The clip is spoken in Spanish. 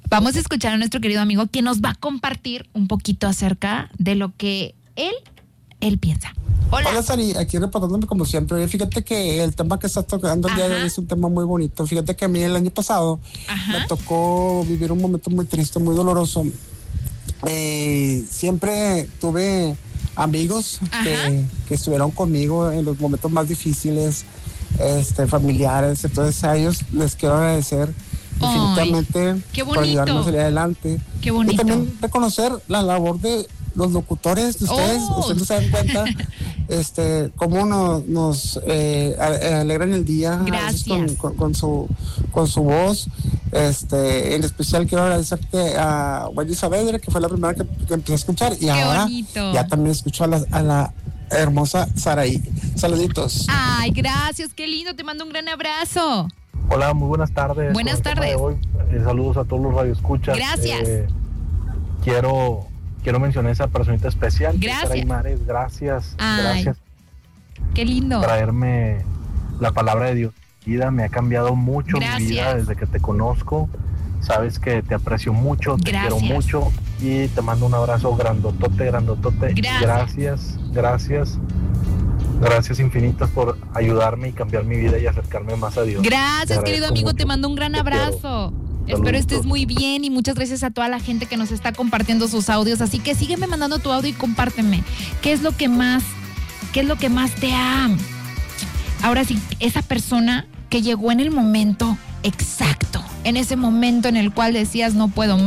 Vamos a escuchar a nuestro querido amigo que nos va a compartir un poquito acerca de lo que él piensa. Hola, Sari, aquí reportándome como siempre. Fíjate que el tema que estás tocando el día de hoy es un tema muy bonito. Fíjate que a mí el año pasado me tocó vivir un momento muy triste, muy doloroso. Siempre tuve amigos que estuvieron conmigo en los momentos más difíciles, familiares. Entonces a ellos les quiero agradecer definitivamente por ayudarnos a salir adelante. Qué bonito. Y también reconocer la labor de los locutores de ustedes. Ustedes no se dan cuenta cómo nos alegran el día. Gracias. Con su voz. En especial quiero agradecerte a Wendy Saavedra, que fue la primera que empecé a escuchar, y ahora ya también escucho a la hermosa Saraí. Saluditos. Ay, gracias, qué lindo, te mando un gran abrazo. Hola, muy buenas tardes. Buenas tardes. Hoy, saludos a todos los radioescuchas. Gracias. Quiero mencionar a esa personita especial. Gracias. Saray Mares, gracias. Ay, gracias. Qué lindo. Traerme la palabra de Dios. Me ha cambiado mucho mi vida desde que te conozco. Sabes que te aprecio mucho, te quiero mucho y te mando un abrazo grandotote. Gracias infinitas por ayudarme y cambiar mi vida y acercarme más a Dios. Gracias, querido amigo, mucho. te mando un gran abrazo. Espero estés muy bien y muchas gracias a toda la gente que nos está compartiendo sus audios. Así que sígueme mandando tu audio y compárteme. ¿Qué es lo que más te ha... Ahora sí, esa persona que llegó en el momento exacto, en ese momento en el cual decías no puedo más?